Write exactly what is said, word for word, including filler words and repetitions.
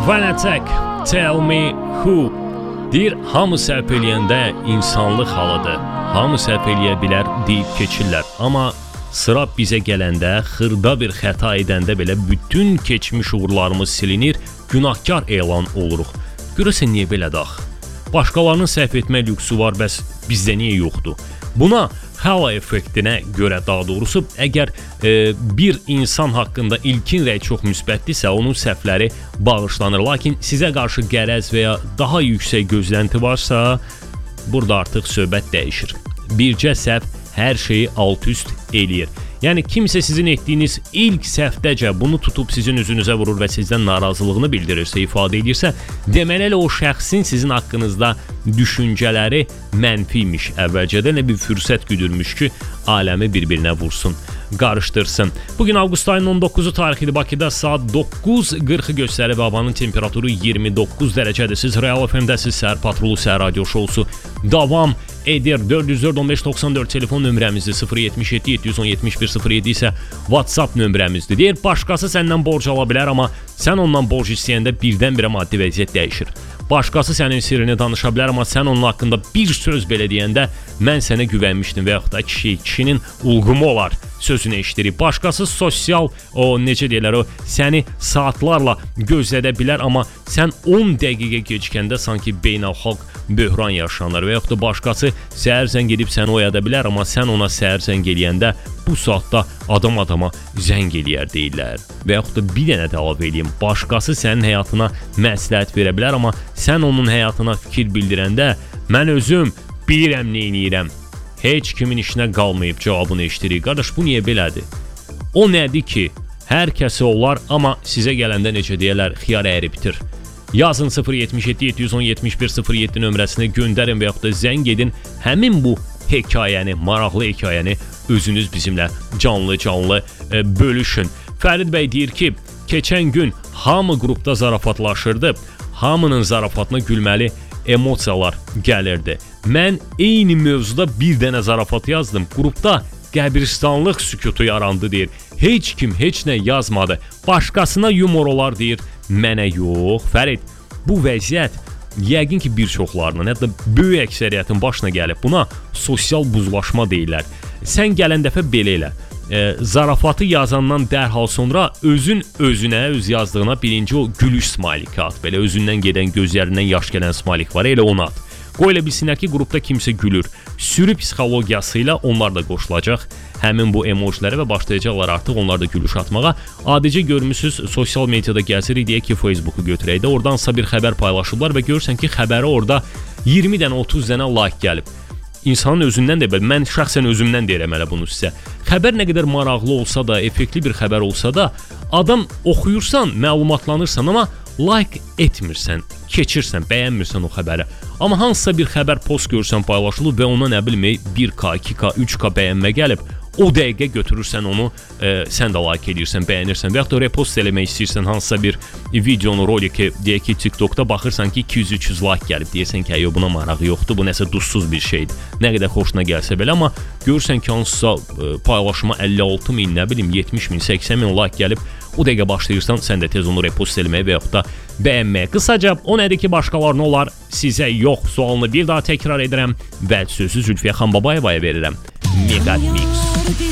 Vanatek, tell me who. Deyir, hamı səhv eləyəndə insanlıq halıdır. Hamı səhv eləyə bilər deyib keçirlər. Amma sıra bizə gələndə, xırda bir xəta edəndə belə bütün keçmiş uğurlarımız silinir, günahkar elan oluruq. Görəsən niyə belədir axı? Başqalarının səhv etmə lüksü var, bəs bizdə niyə yoxdur? Buna halo effektinə görə, daha doğrusu, əgər e, bir insan haqqında ilkin rəy çox müsbətdirsə, onun səhvləri bağışlanır. Lakin sizə qarşı qərəz və ya daha yüksək gözlənti varsa, burada artıq söhbət dəyişir. Bircə səhv hər şeyi alt-üst eləyir. Yəni, kimsə sizin etdiyiniz ilk səhvdəcə bunu tutub sizin üzünüzə vurur və sizdən narazılığını bildirirsə, ifadə edirsə, deməli o şəxsin sizin haqqınızda düşüncələri mənfiymiş. Əvvəlcədən bir fürsət güdürmüş ki, aləmi bir-birinə vursun, qarışdırsın. Bugün avqust ayının on doqquzu tarixidir. Bakıda saat doqquz qırxı göstərir və havanın temperaturu iyirmi doqquz dərəcədir. Siz Real F M-dəsiz, Səhər Patrulu, Səhər Radio Şousu davam edir. dörd yüz dörd on beş doxsan dörd telefon nömrəmizdir. sıfır yetmiş yeddi yeddi yüz on yetmiş bir sıfır yeddi isə WhatsApp nömrəmizdir. Deyir, başqası səndən borc ala bilər, amma sən ondan borc istəyəndə birdən-birə maddi vəziyyət dəyişir. Başqası sənin sirrini danışa bilər, amma sən onun haqqında bir söz belə deyəndə mən sənə güvənmişdim və yaxud da kişi, kişinin ulğumu olar sözünü eşidirik. Başqası sosial, o necə deyirlər, o səni saatlarla gözlədə bilər, amma sən on dəqiqə gecikəndə sanki beynəlxalq böhran yaşanır və yaxud da başqası səhər zəng edib səni oyada bilər, amma sən ona səhər zəng eləyəndə bu saatda adam adama zəng eləyər deyirlər. Və yaxud da bir dənə də əlavə eləyim, başqası sənin həyatına məsləhət verə bilər, amma sən onun həyatına fikir bildirəndə mən özüm bilirəm nə eləyirəm. Heç kimin işinə qalmayıb cavabını eşitirik. Qardaş, bu niyə belədir? O nədir ki, hər kəsi olar, amma sizə gələndə necə deyərlər, xiyar əyri bitir. Yazın sıfır yetmiş yeddi yeddi yüz on yetmiş bir sıfır yeddi nömrəsinə göndərin və yaxud da zəng edin. Həmin bu hekayəni, maraqlı hekayəni özünüz bizimlə canlı-canlı e, bölüşün. Fərid bəy deyir ki, keçən gün hamı qrupda zarafatlaşırdı. Hamının zarafatına gülməli emosiyalar gəlirdi. Mən eyni mövzuda bir dənə zarafat yazdım. Qrupda qəbiristanlıq sükutu yarandı deyir. Heç kim heç nə yazmadı. Başqasına yumor olar deyir. Mənə yox. Fərid, bu vəziyyət yəqin ki bir çoxlarının, hətta böyük əksəriyyətin başına gəlib. Buna sosial buzlaşma deyirlər. Sən gələn dəfə belə elə. E, zarafatı yazandan dərhal sonra özün özünə, öz yazdığına birinci o gülüş smaylik at. Belə özündən gedən, gözlərindən yaş gələn smaylik var, elə onu at. Qoy elə bilsinlər ki, qrupda kimsə gülür. Sürü psixologiyası ilə onlar da qoşulacaq həmin bu emojilərə və başlayacaqlar artıq onlar da gülüş atmağa. Adicə görmüsünüz, sosial mediada gəzirik, deyək ki, Facebooku götürək də, oradansa bir xəbər paylaşıblar və görürsən ki, xəbəri orada iyirmi dənə, otuz dənə like gəlib. İnsanın özündən də belə, mən şəxsən özümdən deyirəm hələ bunu sizə. Xəbər nə qədər maraqlı olsa da, effektli bir xəbər olsa da, adam oxuyursan, məlumatlanırsan, amma like etmirsən, keçirsən, bəyənmirsən o xəbəri. Amma hansısa bir xəbər post görürsən, paylaşılır və ona nə bilmək bir K, iki K, üç K bəyənmə gəlib, o dəqiqə götürürsən onu, e, sən də like edirsən, bəyənirsən və yaxud da repost eləmək istəyirsən hansısa bir videonu, roliki, deyək ki, TikTokda baxırsan ki, iki yüz üç yüz like gəlib, deyirsən ki, ayo, buna marağı yoxdur, bu nəsə duzsuz bir şeydir. Nə qədər xoşuna gəlsə belə, amma görürsən ki, hansısa e, paylaşıma əlli altı min, nə bilim, yetmiş min, səksən min like gəlib, o dəqiqə başlayırsan, sən də tez onu repost eləməyə və yaxud da bəyənməyə. Qısaca, o nədir ki, başqalarına olar, sizə yox sualını bir daha təkrar edirəm və sözü Zülfiyə Xanbabayevaya verirəm. Mega Mix.